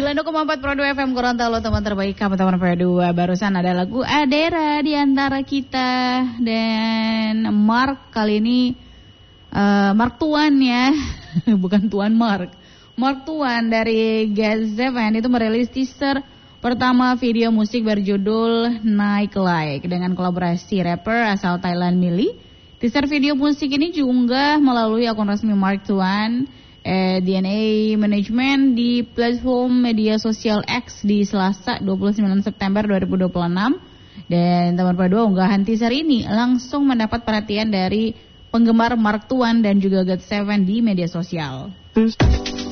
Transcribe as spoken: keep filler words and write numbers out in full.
sembilan puluh koma empat Pro dua F M Gorontalo, teman terbaik teman-teman Pro dua. Barusan ada lagu Adera di antara kita. Dan Mark kali ini uh, Mark Tuan ya. Bukan Tuan Mark. Mark Tuan dari God Seven itu merilis teaser pertama video musik berjudul Naik Like dengan kolaborasi rapper asal Thailand Millie. Teaser video musik ini diunggah melalui akun resmi Mark Tuan eh, D N A Management di platform media sosial X di Selasa dua puluh sembilan September dua ribu dua puluh enam. Dan teman Pro dua, unggahan teaser ini langsung mendapat perhatian dari penggemar Mark Tuan dan juga God Seven di media sosial.